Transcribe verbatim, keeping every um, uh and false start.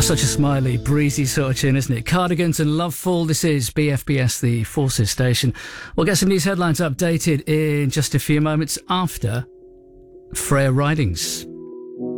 Such a smiley, breezy sort of tune, isn't it? Cardigans and Loveful. This is B F B S, the Forces station. We'll get some news headlines updated in just a few moments after Freya Ridings.